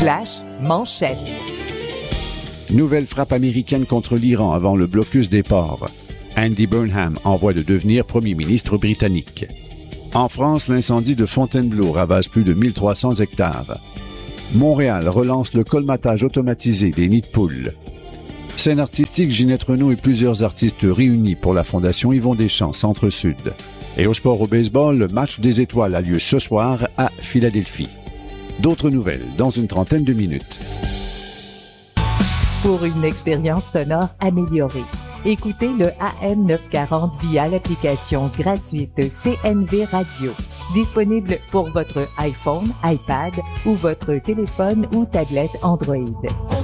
Flash manchette. Nouvelle frappe américaine contre l'Iran avant le blocus des ports. Andy Burnham en voie de devenir premier ministre britannique. En France, l'incendie de Fontainebleau ravage plus de 1300 hectares. Montréal relance le colmatage automatisé des nids de poules. Scène artistique, Ginette Renault et plusieurs artistes réunis pour la Fondation Yvon Deschamps, Centre-Sud. Et au sport au baseball, le match des étoiles a lieu ce soir à Philadelphie. D'autres nouvelles dans une trentaine de minutes. Pour une expérience sonore améliorée, écoutez le AM 940 via l'application gratuite CNV Radio. Disponible pour votre iPhone, iPad ou votre téléphone ou tablette Android.